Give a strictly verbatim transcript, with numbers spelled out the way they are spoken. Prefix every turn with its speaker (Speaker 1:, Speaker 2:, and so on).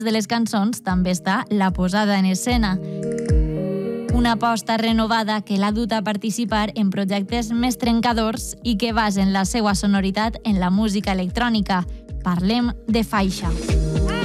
Speaker 1: de les cançons també està la posada en escena. Una aposta renovada que l'ha dut a participar en projectes més trencadors i que basen la seva sonoritat en la música electrònica. Parlem de Faixa.